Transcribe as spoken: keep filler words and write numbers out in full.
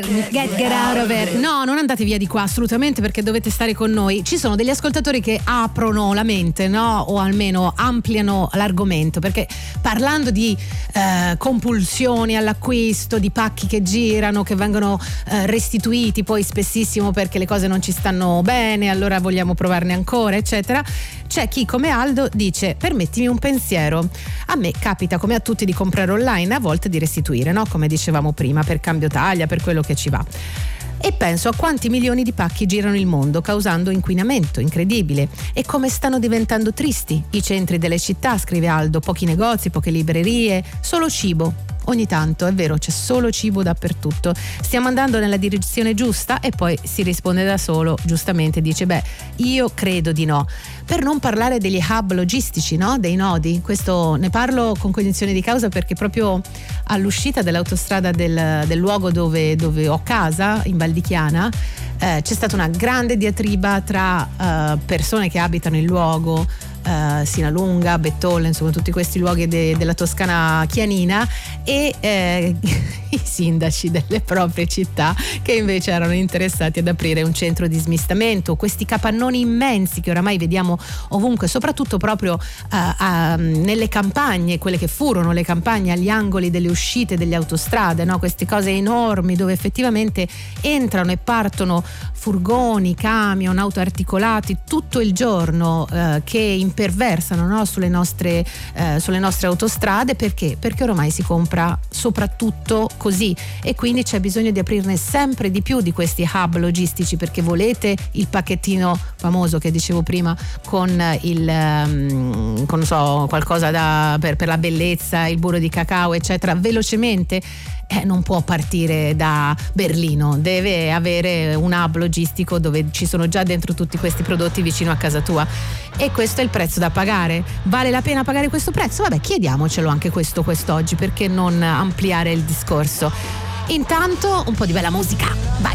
Get, get out of it. No, non andate via di qua assolutamente, perché dovete stare con noi. Ci sono degli ascoltatori che aprono la mente, no? O almeno ampliano l'argomento, perché parlando di eh, compulsioni all'acquisto, di pacchi che girano, che vengono eh, restituiti poi spessissimo perché le cose non ci stanno bene, allora vogliamo provarne ancora, eccetera, c'è chi come Aldo dice: permettimi un pensiero, a me capita come a tutti di comprare online, a volte di restituire, no? Come dicevamo prima, per cambio taglia, per quello che ci va. E penso a quanti milioni di pacchi girano il mondo causando inquinamento incredibile, e come stanno diventando tristi i centri delle città, scrive Aldo, pochi negozi, poche librerie, solo cibo. Ogni tanto, è vero, c'è solo cibo dappertutto. Stiamo andando nella direzione giusta? E poi si risponde da solo, giustamente dice: beh, io credo di no. Per non parlare degli hub logistici, no? Dei nodi. Questo ne parlo con cognizione di causa, perché proprio all'uscita dell'autostrada del, del luogo dove, dove ho casa, in Val di Chiana, eh, c'è stata una grande diatriba tra eh, persone che abitano il luogo, Uh, Sinalunga, Bettolle, insomma tutti questi luoghi de- della Toscana chianina, e eh, i sindaci delle proprie città, che invece erano interessati ad aprire un centro di smistamento. Questi capannoni immensi che oramai vediamo ovunque, soprattutto proprio uh, uh, nelle campagne, quelle che furono le campagne agli angoli delle uscite delle autostrade, no? Queste cose enormi dove effettivamente entrano e partono furgoni, camion, auto articolati tutto il giorno, uh, che imperversano, no? sulle nostre eh, sulle nostre autostrade. Perché? Perché ormai si compra soprattutto così, e quindi c'è bisogno di aprirne sempre di più di questi hub logistici, perché volete il pacchettino famoso che dicevo prima con il um, con non so qualcosa da, per, per la bellezza, il burro di cacao eccetera, velocemente. Eh, non può partire da Berlino, deve avere un hub logistico dove ci sono già dentro tutti questi prodotti vicino a casa tua, e questo è il prezzo da pagare. Vale la pena pagare questo prezzo? Vabbè, chiediamocelo anche questo quest'oggi, perché non ampliare il discorso. Intanto un po' di bella musica, vai!